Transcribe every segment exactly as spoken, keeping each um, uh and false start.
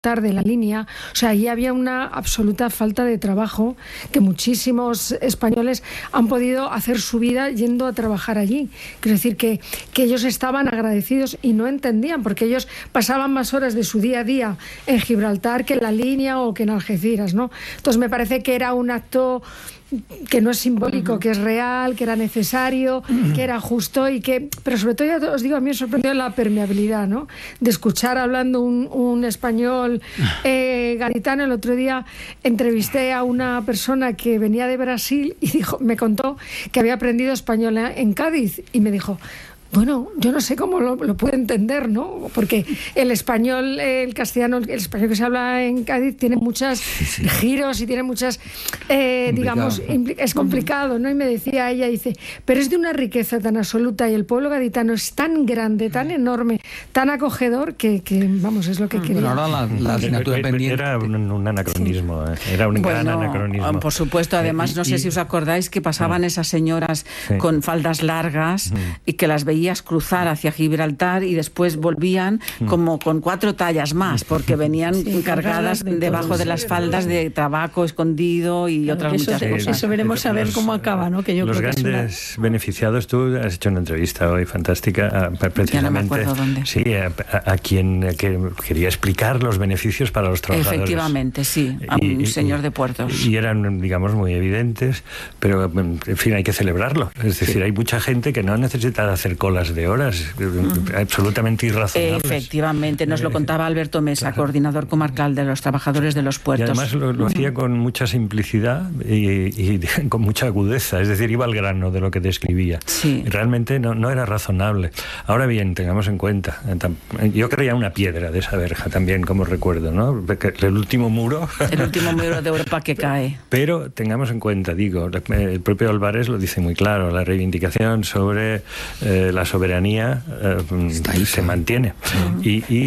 de la línea, o sea, ahí había una absoluta falta de trabajo, que muchísimos españoles han podido hacer su vida yendo a trabajar allí. Quiero decir que, que ellos estaban agradecidos y no entendían, porque ellos pasaban más horas de su día a día en Gibraltar que en la línea o que en Algeciras, ¿no? Entonces me parece que era un acto que no es simbólico, uh-huh. que es real, que era necesario, uh-huh. que era justo y que, pero sobre todo, ya os digo, a mí me sorprendió la permeabilidad, ¿no? De escuchar hablando un, un español eh, gaditano. El otro día entrevisté a una persona que venía de Brasil y dijo, me contó que había aprendido español en Cádiz y me dijo, bueno, yo no sé cómo lo, lo puedo entender, ¿no? Porque el español, el castellano, el español que se habla en Cádiz tiene muchos sí, sí. giros y tiene muchas, eh, digamos, impl- es complicado, ¿no? Y me decía ella, dice, pero es de una riqueza tan absoluta y el pueblo gaditano es tan grande, tan enorme, tan acogedor que, que vamos, es lo que quería. Bueno, ahora la, la asignatura pendiente... Era un, un anacronismo, sí. era un bueno, gran anacronismo. Por supuesto, además, no sé y, si os acordáis que pasaban esas señoras sí. con faldas largas mm. y que las veían cruzar hacia Gibraltar y después volvían como con cuatro tallas más, porque venían sí, cargadas de debajo de las faldas de tabaco escondido y claro, otras eso, muchas cosas. Eso veremos a ver los, cómo acaba, ¿no? Que yo los creo grandes que es una... beneficiados, tú has hecho una entrevista hoy fantástica, a, precisamente, ya no me acuerdo dónde. Sí, a, a, a quien que quería explicar los beneficios para los trabajadores. Efectivamente, sí, a un y, señor de puertos. Y eran, digamos, muy evidentes, pero en fin, hay que celebrarlo. Es decir, sí. hay mucha gente que no necesita hacer colas de horas, uh-huh. absolutamente irrazonables. Efectivamente, nos lo contaba Alberto Mesa, claro. coordinador comarcal de los trabajadores de los puertos. Y además lo, lo uh-huh. hacía con mucha simplicidad y, y con mucha agudeza, es decir, iba al grano de lo que describía. Sí. Realmente no, no era razonable. Ahora bien, tengamos en cuenta, yo creía una piedra de esa verja también, como recuerdo, ¿no? El último muro. El último muro de Europa que cae. Pero tengamos en cuenta, digo, el propio Álvarez lo dice muy claro, la reivindicación sobre eh, la soberanía eh, ahí, se mantiene. Uh-huh. Y, y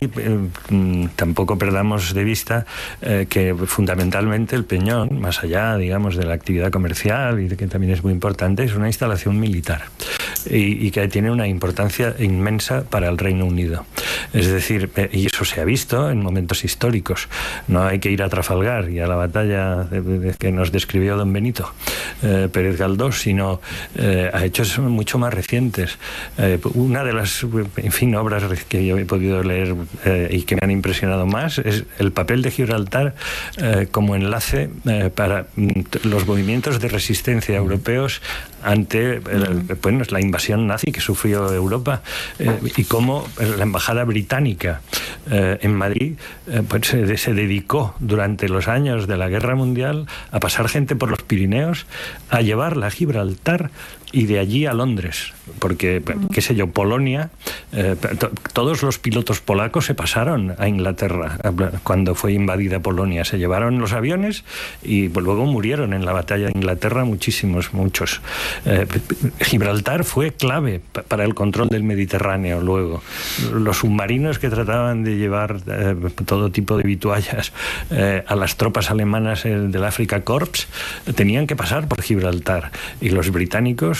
eh, tampoco perdamos de vista eh, que fundamentalmente el Peñón, más allá, digamos, de la actividad comercial y de que también es muy importante, es una instalación militar y, y que tiene una importancia inmensa para el Reino Unido. Es decir, eh, y eso se ha visto en momentos históricos. No hay que ir a Trafalgar y a la batalla de, de, que nos describió don Benito eh, Pérez Galdós, sino eh, a hechos mucho más recientes. Eh, una de las, en fin, obras que yo he podido leer eh, y que me han impresionado más es el papel de Gibraltar eh, como enlace eh, para los movimientos de resistencia europeos ante el, bueno, la invasión nazi que sufrió Europa eh, y cómo la embajada británica eh, en Madrid eh, pues se, se dedicó durante los años de la Guerra Mundial a pasar gente por los Pirineos, a llevarla a Gibraltar y de allí a Londres, porque, qué sé yo, Polonia, eh, to, todos los pilotos polacos se pasaron a Inglaterra cuando fue invadida Polonia, se llevaron los aviones y luego murieron en la batalla de Inglaterra muchísimos, muchos. Eh, Gibraltar fue clave para el control del Mediterráneo luego. Los submarinos que trataban de llevar eh, todo tipo de vituallas eh, a las tropas alemanas del Afrika Korps tenían que pasar por Gibraltar, y los británicos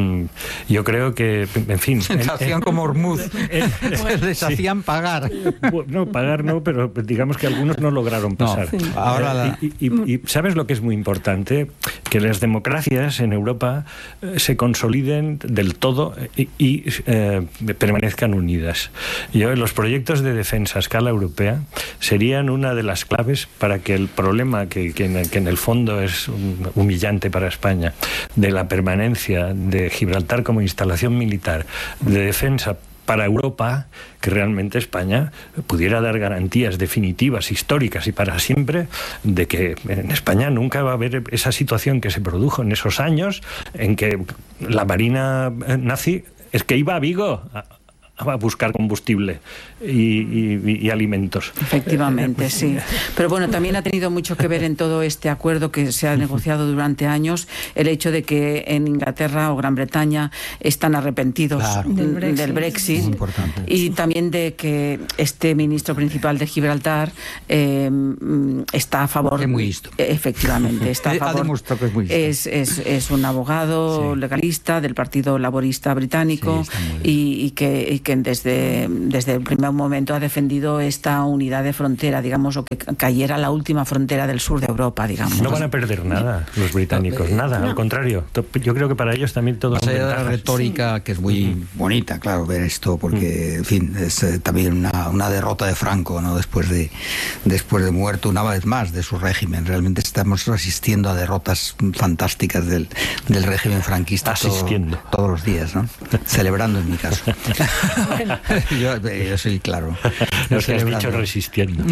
yo creo que, en fin... Se hacían como Hormuz, les sí. hacían pagar. No, pagar no, pero digamos que algunos no lograron pasar. No, sí. Ahora la... y, y, y ¿sabes lo que es muy importante? Que las democracias en Europa eh, se consoliden del todo y, y eh, permanezcan unidas. Yo, los proyectos de defensa a escala europea serían una de las claves para que el problema que, que, en, que en el fondo es humillante para España, de la permanencia de Gibraltar como instalación militar de defensa para Europa, que realmente España pudiera dar garantías definitivas, históricas y para siempre, de que en España nunca va a haber esa situación que se produjo en esos años en que la marina nazi es que iba a Vigo a, a buscar combustible y, y, y alimentos. Efectivamente, sí. Pero bueno, también ha tenido mucho que ver en todo este acuerdo que se ha negociado durante años el hecho de que en Inglaterra o Gran Bretaña están arrepentidos claro. del Brexit, del Brexit y también de que este ministro principal de Gibraltar eh, está a favor. Es muy listo. Efectivamente, está a favor. Ha demostrado que es muy listo. Es, es, es un abogado sí. legalista del Partido Laborista Británico sí, y, y, que, y que que desde, desde el primer momento ha defendido esta unidad de frontera, digamos, o que cayera la última frontera del sur de Europa, digamos. No van a perder nada los británicos, nada, no. Al contrario. Yo creo que para ellos también todo es la retórica, sí, que es muy uh-huh. bonita, claro, ver esto, porque, uh-huh. en fin, es eh, también una, una derrota de Franco, ¿no? Después de, después de muerto una vez más de su régimen. Realmente estamos asistiendo a derrotas fantásticas del, del régimen franquista asistiendo todo, todos los días, ¿no? Celebrando en mi caso. yo, yo soy claro. No se has dicho resistiendo.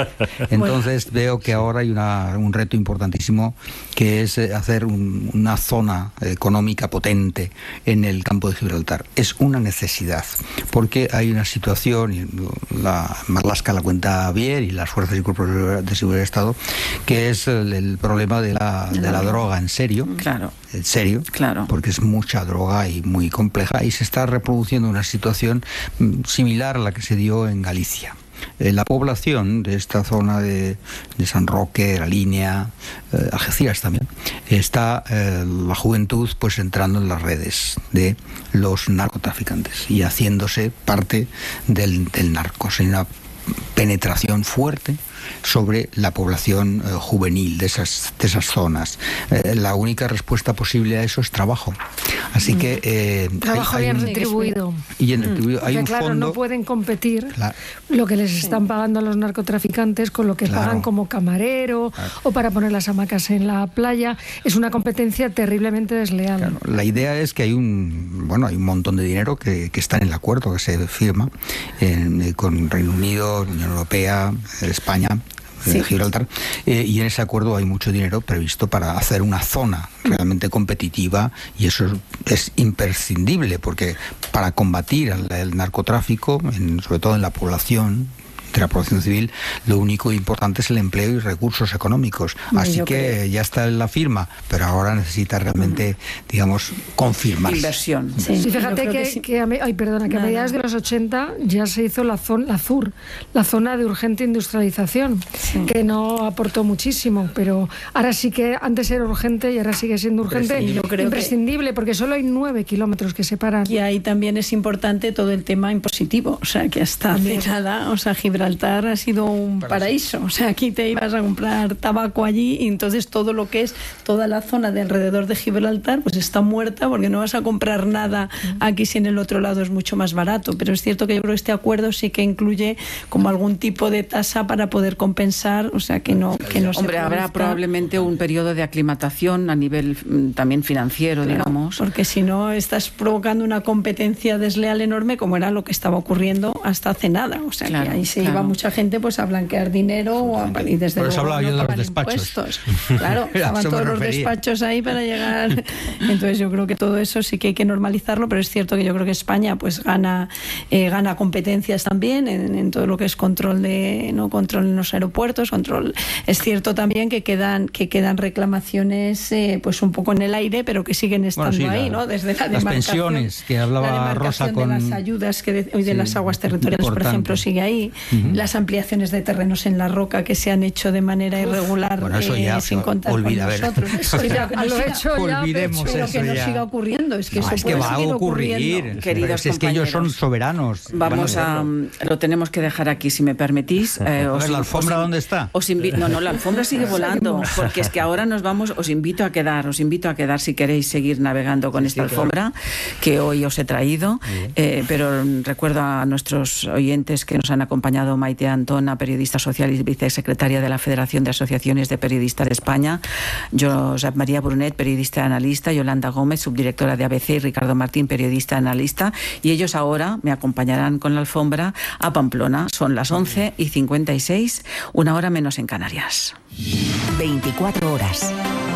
Entonces veo que ahora hay una, un reto importantísimo, que es hacer un, una zona económica potente en el campo de Gibraltar. Es una necesidad, porque hay una situación, y la Marlaska la cuenta bien, y las fuerzas y cuerpos de seguridad de Estado, que es el, el problema de la, de la droga en serio. Claro. En serio, claro. Porque es mucha droga y muy compleja, y se está reproduciendo una situación similar a la que se dio en Galicia. Eh, la población de esta zona de, de San Roque, La Línea, eh, Algeciras también, está eh, la juventud pues entrando en las redes de los narcotraficantes y haciéndose parte del, del narco. Hay una penetración fuerte sobre la población eh, juvenil de esas, de esas zonas. Eh, la única respuesta posible a eso es trabajo. Así mm. que... Eh, trabajo hay, hay bien un, retribuido. Y en retribuido. Porque, hay un claro, fondo, no pueden competir claro. lo que les están pagando a los narcotraficantes con lo que claro. pagan como camarero claro. o para poner las hamacas en la playa. Es una competencia terriblemente desleal. Claro. La idea es que hay un bueno hay un montón de dinero que, que está en el acuerdo que se firma en, con Reino Unido, Unión Europea, España, sí. Gibraltar, eh, y en ese acuerdo hay mucho dinero previsto para hacer una zona realmente competitiva, y eso es, es imprescindible, porque para combatir el, el narcotráfico, en, sobre todo en la población, de la población civil, lo único importante es el empleo y recursos económicos. Así Yo que creo. ya está en la firma, pero ahora necesita realmente, digamos, confirmarse. Inversión. Sí, sí, fíjate que, que, sí. que, a, ay, perdona, que a mediados de los ochenta ya se hizo la zona, la ZUR, la zona de urgente industrialización, sí. que no aportó muchísimo, pero ahora sí que antes era urgente y ahora sigue siendo urgente, Yo creo imprescindible, que... porque solo hay nueve kilómetros que separan. Y ahí también es importante todo el tema impositivo, o sea, que hasta hace nada, o sea, Gibraltar Gibraltar ha sido un paraíso, o sea, aquí te ibas a comprar tabaco allí y entonces todo lo que es toda la zona de alrededor de Gibraltar pues está muerta, porque no vas a comprar nada aquí si en el otro lado es mucho más barato. Pero es cierto que yo creo que este acuerdo sí que incluye como algún tipo de tasa para poder compensar, o sea, que no, que no Hombre, se habrá probablemente un periodo de aclimatación a nivel también financiero, claro, digamos. Porque si no estás provocando una competencia desleal enorme, como era lo que estaba ocurriendo hasta hace nada, o sea, claro, que ahí se claro. iba mucha gente pues a blanquear dinero o a, y desde Por eso luego hablaba no yo de los pagar despachos. Impuestos. Claro, estaban todos los despachos ahí para llegar. Entonces yo creo que todo eso sí que hay que normalizarlo, pero es cierto que yo creo que España pues gana eh, gana competencias también en, en todo lo que es control de no control en los aeropuertos, control. Es cierto también que quedan que quedan reclamaciones eh, pues un poco en el aire, pero que siguen estando bueno, sí, ahí, la, ¿no? Desde la las pensiones que hablaba Rosa con de las ayudas que de, de sí, las aguas territoriales, importante. Por ejemplo, sigue ahí. Uh-huh. Las ampliaciones de terrenos en la roca que se han hecho de manera irregular, bueno, eso ya, eh, sin contar olvida, con nosotros. Eso ya, que lo he hecho ya, olvidemos pero eso que no ya. siga ocurriendo, es que no, eso es puede que va seguir a ocurrir, queridos es que ellos son soberanos. Vamos a, lo tenemos que dejar aquí, si me permitís. Eh, os, ¿La alfombra os, dónde está? Os invi- no, no, la alfombra sigue volando, porque es que ahora nos vamos, os invito a quedar, os invito a quedar si queréis seguir navegando con sí, esta sí, alfombra claro. que hoy os he traído, eh, pero recuerdo a nuestros oyentes que nos han acompañado: Maite Antona, periodista social y vicesecretaria de la Federación de Asociaciones de Periodistas de España, Josep María Brunet, periodista y analista, Yolanda Gómez, subdirectora de A B C, y Ricardo Martín, periodista y analista, y ellos ahora me acompañarán con la alfombra a Pamplona. Son las once y cincuenta y seis, una hora menos en Canarias. veinticuatro horas.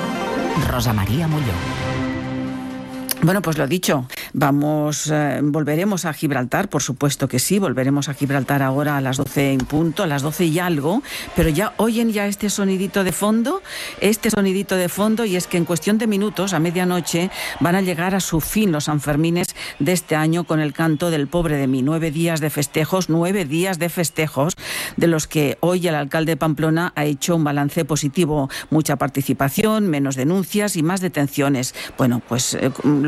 Rosa María Molló. Bueno, pues lo dicho, vamos, eh, volveremos a Gibraltar, por supuesto que sí, volveremos a Gibraltar ahora a las doce en punto, a las doce y algo, pero ya oyen ya este sonidito de fondo, este sonidito de fondo, y es que en cuestión de minutos, a medianoche, van a llegar a su fin los Sanfermines de este año con el canto del Pobre de mí. Nueve días de festejos, nueve días de festejos, de los que hoy el alcalde de Pamplona ha hecho un balance positivo, mucha participación, menos denuncias y más detenciones. Bueno, pues eh,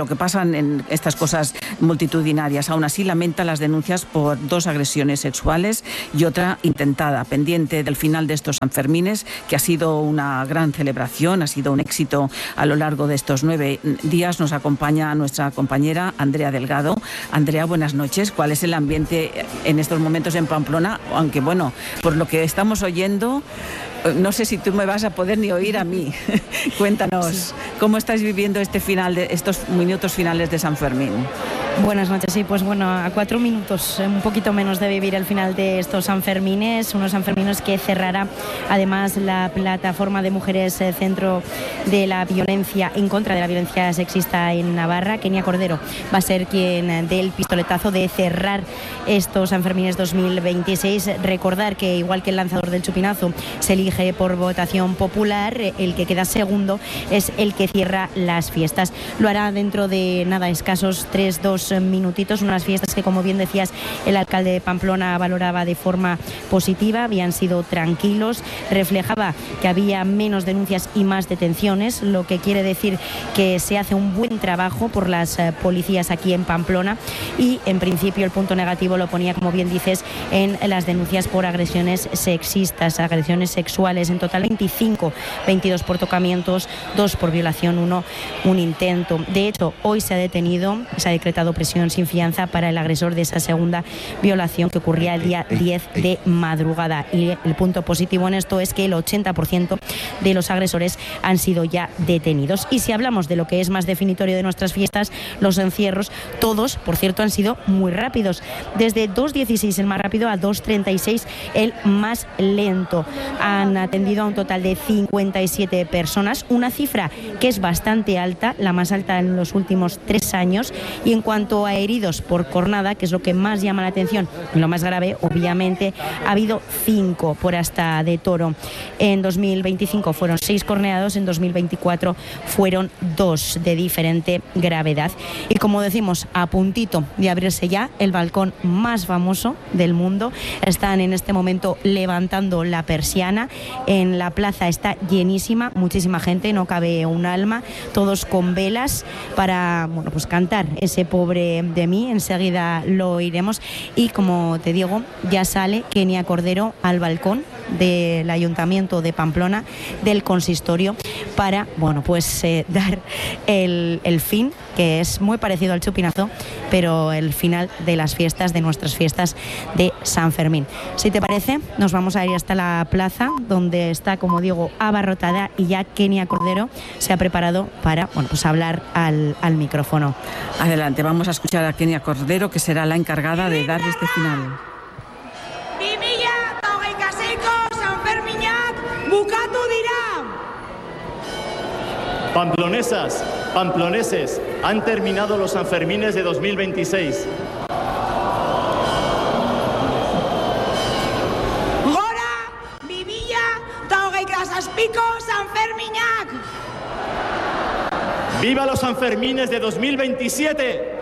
lo que pasan en estas cosas multitudinarias. Aún así lamenta las denuncias por dos agresiones sexuales y otra intentada, pendiente del final de estos Sanfermines, que ha sido una gran celebración, ha sido un éxito a lo largo de estos nueve días. Nos acompaña nuestra compañera Andrea Delgado. Andrea, buenas noches. ¿Cuál es el ambiente en estos momentos en Pamplona? Aunque bueno, por lo que estamos oyendo, no sé si tú me vas a poder ni oír a mí. Cuéntanos, sí. ¿Cómo estáis viviendo este final de estos minutos finales de San Fermín? Buenas noches, sí, pues bueno, a cuatro minutos, un poquito menos de vivir el final de estos Sanfermines, unos Sanfermines que cerrará además la plataforma de mujeres Centro de la Violencia en contra de la violencia sexista en Navarra. Kenia Cordero va a ser quien dé el pistoletazo de cerrar estos Sanfermines dos mil veintiséis. Recordar que igual que el lanzador del chupinazo se elige por votación popular, el que queda segundo es el que cierra las fiestas. Lo hará dentro de nada, escasos tres, dos minutitos, unas fiestas que, como bien decías, el alcalde de Pamplona valoraba de forma positiva, habían sido tranquilos, reflejaba que había menos denuncias y más detenciones, lo que quiere decir que se hace un buen trabajo por las eh, policías aquí en Pamplona, y en principio el punto negativo lo ponía, como bien dices, en las denuncias por agresiones sexistas, agresiones sexuales, en total veinticinco, veintidós por tocamientos, dos por violación, uno un intento. De hecho, hoy se ha detenido, se ha decretado prisión sin fianza para el agresor de esa segunda violación que ocurría el día diez de madrugada. Y el punto positivo en esto es que el ochenta por ciento de los agresores han sido ya detenidos. Y si hablamos de lo que es más definitorio de nuestras fiestas, los encierros, todos, por cierto, han sido muy rápidos. Desde dos dieciséis el más rápido a dos treinta y seis el más lento. Han atendido a un total de cincuenta y siete personas, una cifra que es bastante alta, la más alta en los últimos tres años. Y en cuanto a heridos por cornada, que es lo que más llama la atención y lo más grave, obviamente, ha habido cinco por hasta de toro. En dos mil veinticinco fueron seis corneados, en dos mil veinticuatro fueron dos de diferente gravedad. Y como decimos, a puntito de abrirse ya el balcón más famoso del mundo. Están en este momento levantando la persiana. En la plaza está llenísima, muchísima gente, no cabe un alma, todos con velas para, bueno, pues cantar ese pobre de mí. Enseguida lo oiremos. Y como te digo, ya sale Kenia Cordero al balcón del Ayuntamiento de Pamplona, del consistorio, para, bueno, pues eh, dar el, el fin, que es muy parecido al chupinazo, pero el final de las fiestas, de nuestras fiestas de San Fermín. Si te parece, nos vamos a ir hasta la plaza, donde está, como digo, abarrotada, y ya Kenia Cordero se ha preparado para, bueno, pues hablar al, al micrófono. Adelante, vamos a escuchar a Kenia Cordero, que será la encargada de dar este final. Pamplonesas, pamploneses, han terminado los Sanfermines de dos mil veintiséis. Gora, Vivilla, Tauga y Grasas Pico, Sanfermiñac. ¡Viva los Sanfermines de dos mil veintisiete!